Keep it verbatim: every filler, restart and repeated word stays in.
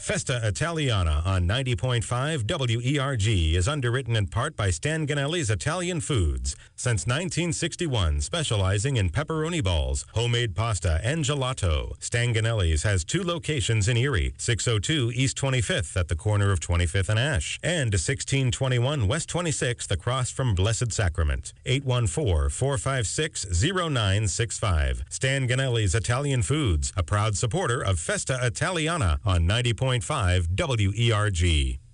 Festa Italiana on ninety point five W E R G is underwritten in part by Stan Ganelli's Italian Foods. Since nineteen sixty-one, specializing in pepperoni balls, homemade pasta, and gelato. Stan Ganelli's has two locations in Erie, six oh two East twenty-fifth at the corner of twenty-fifth and Ash, and sixteen twenty-one West twenty-sixth across from Blessed Sacrament. eight one four, four five six, zero nine six five. Stan Ganelli's Italian Foods, a proud supporter of Festa Italiana on ninety point five W E R G.